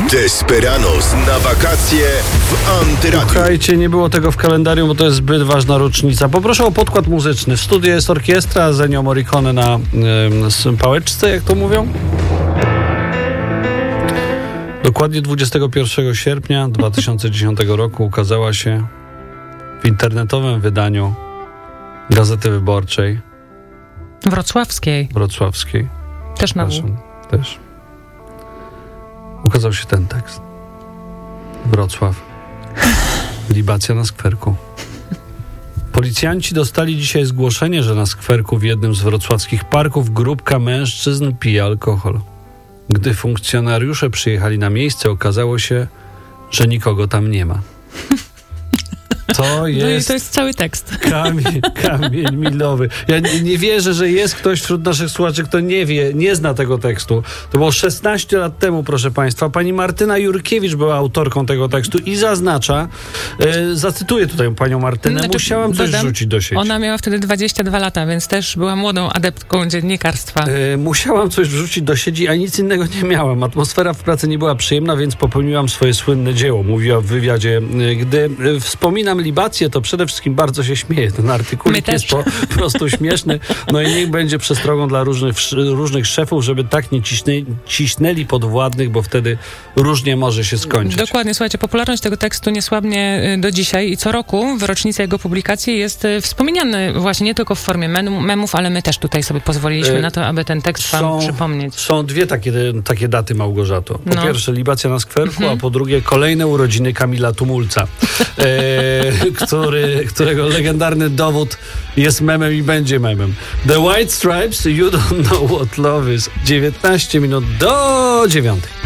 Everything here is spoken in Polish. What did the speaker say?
Desperados na wakacje w Antyradiu. Słuchajcie, nie było tego w kalendarium, bo to jest zbyt ważna rocznica. Poproszę o podkład muzyczny. W studiu jest orkiestra, Ennio Morricone na pałeczce, jak to mówią. Dokładnie 21 sierpnia 2010 roku ukazała się w internetowym wydaniu Gazety Wyborczej Wrocławskiej. Też na W. Też. Ukazał się ten tekst. Wrocław. Libacja na skwerku. Policjanci dostali dzisiaj zgłoszenie, że na skwerku w jednym z wrocławskich parków grupka mężczyzn pije alkohol. Gdy funkcjonariusze przyjechali na miejsce, okazało się, że nikogo tam nie ma. To jest cały tekst. Kamień milowy. Ja nie wierzę, że jest ktoś wśród naszych słuchaczy, kto nie zna tego tekstu. To było 16 lat temu, proszę Państwa. Pani Martyna Jurkiewicz była autorką tego tekstu i zaznacza, zacytuję tutaj panią Martynę, musiałam coś wrzucić do sieci. Ona miała wtedy 22 lata, więc też była młodą adeptką dziennikarstwa. Musiałam coś wrzucić do sieci, a nic innego nie miałam. Atmosfera w pracy nie była przyjemna, więc popełniłam swoje słynne dzieło, mówiła w wywiadzie. Gdy wspominam libację, to przede wszystkim bardzo się śmieję. Ten artykuł jest po prostu śmieszny. No i niech będzie przestrogą dla różnych szefów, żeby tak nie ciśnęli podwładnych, bo wtedy różnie może się skończyć. Dokładnie. Słuchajcie, popularność tego tekstu nie słabnie do dzisiaj i co roku w rocznicę jego publikacji jest wspominany właśnie nie tylko w formie memów, ale my też tutaj sobie pozwoliliśmy na to, aby ten tekst wam przypomnieć. Są dwie takie daty, Małgorzato. Po pierwsze libacja na skwerku, a po drugie kolejne urodziny Kamila Tumulca. Którego legendarny dowód jest memem i będzie memem. The White Stripes, You Don't Know What Love Is. 19 minut do 9.